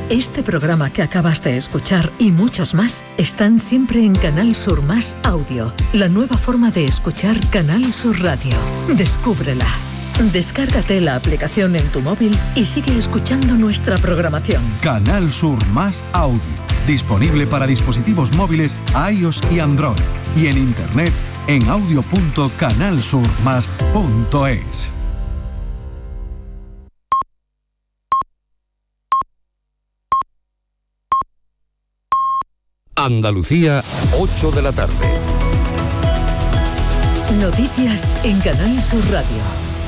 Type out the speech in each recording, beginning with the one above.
Este programa que acabas de escuchar y muchos más están siempre en Canal Sur Más Audio, la nueva forma de escuchar Canal Sur Radio. Descúbrela. Descárgate la aplicación en tu móvil y sigue escuchando nuestra programación. Canal Sur Más Audio, disponible para dispositivos móviles iOS y Android, y en internet en audio.canalsurmas.es. Andalucía, 8 de la tarde. Noticias en Canal Sur Radio.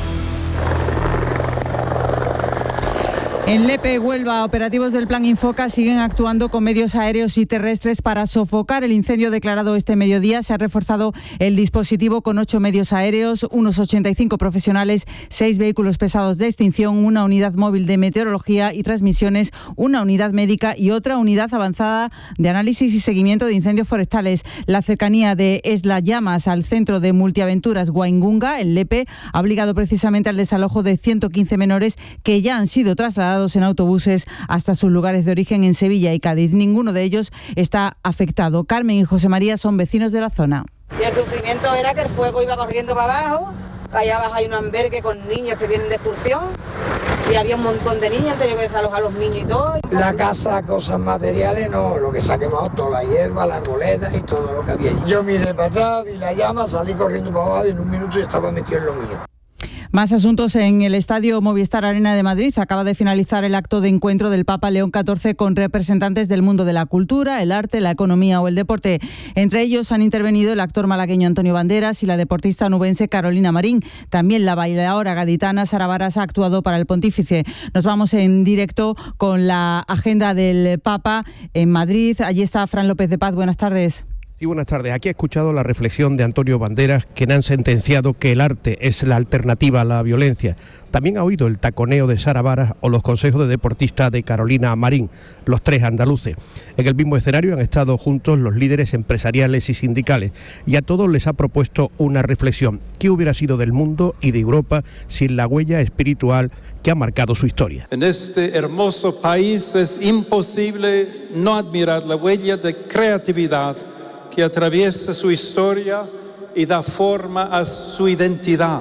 En Lepe, Huelva, operativos del Plan Infoca siguen actuando con medios aéreos y terrestres para sofocar el incendio declarado este mediodía. Se ha reforzado el dispositivo con 8 medios aéreos, unos 85 profesionales, 6 vehículos pesados de extinción, una unidad móvil de meteorología y transmisiones, una unidad médica y otra unidad avanzada de análisis y seguimiento de incendios forestales. La cercanía de Esla Llamas al centro de multiaventuras Guaingunga, en Lepe, ha obligado precisamente al desalojo de 115 menores que ya han sido trasladados en autobuses hasta sus lugares de origen en Sevilla y Cádiz. Ninguno de ellos está afectado. Carmen y José María son vecinos de la zona. Y el sufrimiento era que el fuego iba corriendo para abajo, que allá abajo hay un albergue con niños que vienen de excursión y había un montón de niños, tenía que desalojar a los niños y todo. La casa, cosas materiales, no, lo que se ha quemado, toda la hierba, las boletas y todo lo que había. Yo miré para atrás, vi la llama, salí corriendo para abajo y en un minuto ya estaba metido en lo mío. Más asuntos en el Estadio Movistar Arena de Madrid. Acaba de finalizar el acto de encuentro del Papa León XIV con representantes del mundo de la cultura, el arte, la economía o el deporte. Entre ellos han intervenido el actor malagueño Antonio Banderas y la deportista nubense Carolina Marín. También la bailaora gaditana Sara Varas ha actuado para el pontífice. Nos vamos en directo con la agenda del Papa en Madrid. Allí está Fran López de Paz. Buenas tardes. Sí, buenas tardes. Aquí he escuchado la reflexión de Antonio Banderas, quien han sentenciado que el arte es la alternativa a la violencia. También ha oído el taconeo de Sara Varas o los consejos de deportista de Carolina Marín, los tres andaluces. En el mismo escenario han estado juntos los líderes empresariales y sindicales y a todos les ha propuesto una reflexión. ¿Qué hubiera sido del mundo y de Europa sin la huella espiritual que ha marcado su historia? En este hermoso país es imposible no admirar la huella de creatividad que atraviesa su historia y da forma a su identidad.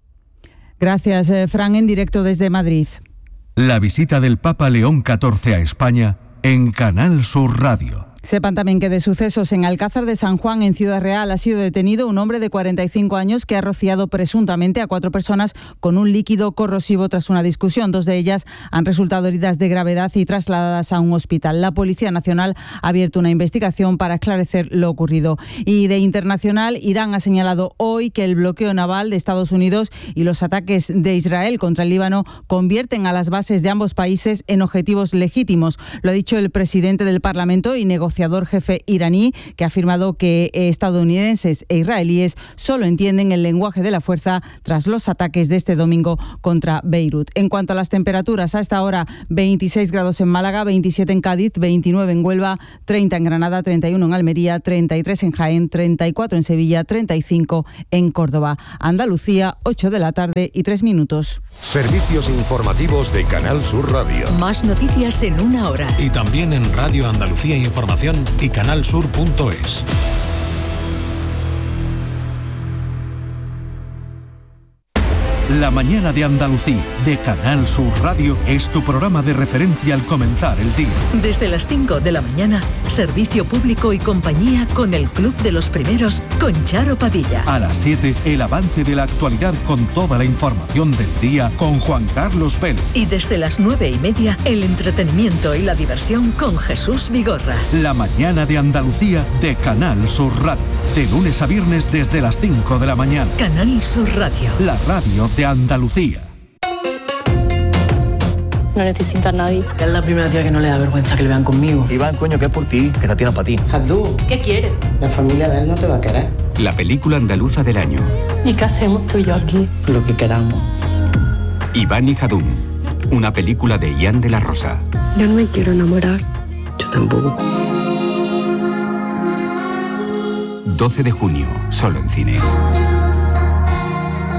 Gracias, Fran, en directo desde Madrid. La visita del Papa León XIV a España en Canal Sur Radio. Sepan también que de sucesos en Alcázar de San Juan, en Ciudad Real, ha sido detenido un hombre de 45 años que ha rociado presuntamente a 4 personas con un líquido corrosivo tras una discusión. 2 de ellas han resultado heridas de gravedad y trasladadas a un hospital. La Policía Nacional ha abierto una investigación para esclarecer lo ocurrido. Y de internacional, Irán ha señalado hoy que el bloqueo naval de Estados Unidos y los ataques de Israel contra el Líbano convierten a las bases de ambos países en objetivos legítimos. Lo ha dicho el presidente del Parlamento y negociador jefe iraní, que ha afirmado que estadounidenses e israelíes solo entienden el lenguaje de la fuerza tras los ataques de este domingo contra Beirut. En cuanto a las temperaturas, a esta hora 26 grados en Málaga, 27 en Cádiz, 29 en Huelva, 30 en Granada, 31 en Almería, 33 en Jaén, 34 en Sevilla, 35 en Córdoba. Andalucía, 8 de la tarde y 3 minutos. Servicios informativos de Canal Sur Radio. Más noticias en una hora. Y también en Radio Andalucía Información y canalsur.es. La mañana de Andalucía, de Canal Sur Radio, es tu programa de referencia al comenzar el día. Desde las 5 de la mañana, servicio público y compañía con el Club de los Primeros, con Charo Padilla. A las 7, el avance de la actualidad con toda la información del día con Juan Carlos Vélez. Y desde las 9:30, el entretenimiento y la diversión con Jesús Vigorra. La mañana de Andalucía, de Canal Sur Radio. De lunes a viernes desde las 5 de la mañana. Canal Sur Radio. La radio de Andalucía. No necesito a nadie. Es la primera tía que no le da vergüenza que le vean conmigo. Iván, coño, que es por ti, que esta tía no para ti. Jadú, ¿Qué quiere? la familia de él no te va a querer. La película andaluza del año. ¿Y qué hacemos tú y yo aquí? Lo que queramos. Iván y Jadún. Una película de Ian de la Rosa. Yo no me quiero enamorar. Yo tampoco. 12 de junio, solo en cines.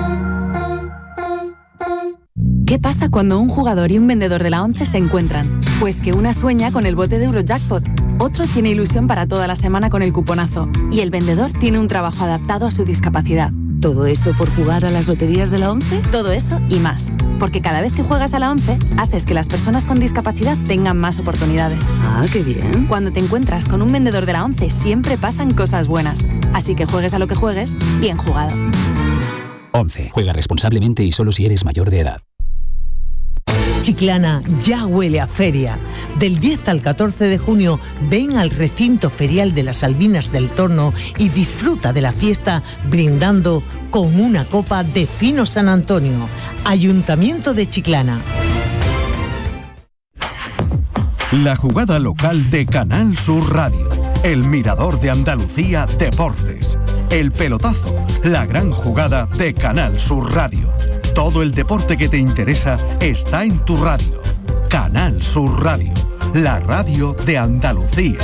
¿Qué pasa cuando un jugador y un vendedor de la ONCE se encuentran? Pues que una sueña con el bote de Eurojackpot, otro tiene ilusión para toda la semana con el cuponazo y el vendedor tiene un trabajo adaptado a su discapacidad. ¿Todo eso por jugar a las loterías de la ONCE? Todo eso y más, porque cada vez que juegas a la ONCE, haces que las personas con discapacidad tengan más oportunidades. ¡Ah, qué bien! Cuando te encuentras con un vendedor de la ONCE, siempre pasan cosas buenas. Así que juegues a lo que juegues, bien jugado. ONCE. Juega responsablemente y solo si eres mayor de edad. Chiclana ya huele a feria. Del 10 al 14 de junio ven al recinto ferial de las Albinas del Torno y disfruta de la fiesta brindando con una copa de Fino San Antonio. Ayuntamiento de Chiclana. La jugada local de Canal Sur Radio. El Mirador de Andalucía Deportes. El pelotazo. La gran jugada de Canal Sur Radio. Todo el deporte que te interesa está en tu radio. Canal Sur Radio, la radio de Andalucía.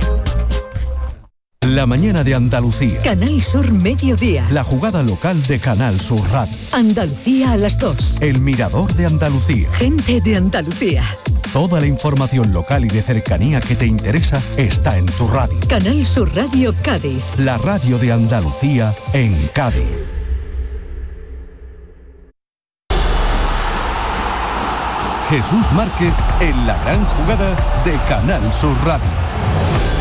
La mañana de Andalucía. Canal Sur Mediodía. La jugada local de Canal Sur Radio. Andalucía a las 2. El Mirador de Andalucía. Gente de Andalucía. Toda la información local y de cercanía que te interesa está en tu radio. Canal Sur Radio Cádiz. La radio de Andalucía en Cádiz. Jesús Márquez en la gran jugada de Canal Sur Radio.